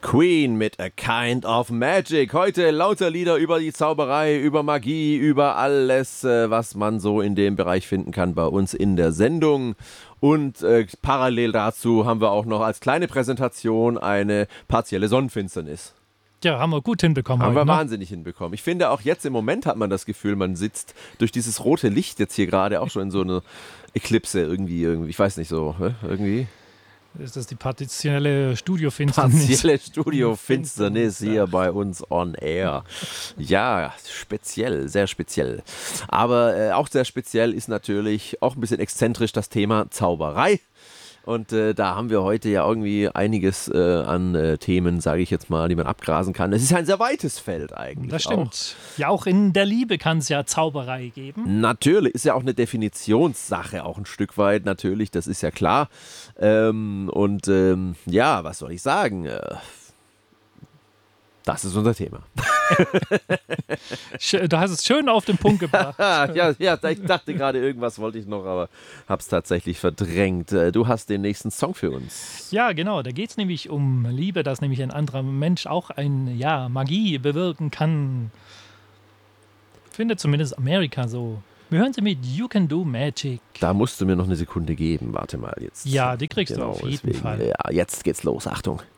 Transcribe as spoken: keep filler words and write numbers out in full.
Queen mit A Kind of Magic. Heute lauter Lieder über die Zauberei, über Magie, über alles, was man so in dem Bereich finden kann bei uns in der Sendung. Und äh, parallel dazu haben wir auch noch als kleine Präsentation eine partielle Sonnenfinsternis. Ja, haben wir gut hinbekommen. Haben heute, wir ne? wahnsinnig hinbekommen. Ich finde auch jetzt im Moment hat man das Gefühl, man sitzt durch dieses rote Licht jetzt hier gerade auch schon in so einer Eklipse irgendwie, irgendwie, ich weiß nicht so, irgendwie. Ist das die partielle Studiofinsternis? Partielle Studiofinsternis hier bei uns on air. Ja, speziell, sehr speziell. Aber äh, auch sehr speziell ist natürlich auch ein bisschen exzentrisch das Thema Zauberei. Und äh, da haben wir heute ja irgendwie einiges äh, an äh, Themen, sage ich jetzt mal, die man abgrasen kann. Es ist ein sehr weites Feld eigentlich. Das stimmt. Auch. Ja, auch in der Liebe kann es ja Zauberei geben. Natürlich, ist ja auch eine Definitionssache, auch ein Stück weit natürlich, das ist ja klar. Ähm, und ähm, ja, was soll ich sagen? Äh, das ist unser Thema. Du hast es schön auf den Punkt gebracht. ja, ja, ich dachte gerade, irgendwas wollte ich noch, aber habe es tatsächlich verdrängt. Du hast den nächsten Song für uns. Ja, genau. Da geht es nämlich um Liebe, dass nämlich ein anderer Mensch auch ein, ja, Magie bewirken kann. Findet zumindest Amerika so. Wir hören sie mit You Can Do Magic. Da musst du mir noch eine Sekunde geben. Warte mal jetzt. Ja, die kriegst genau, du auf jeden deswegen, Fall. Ja, jetzt geht's los. Achtung.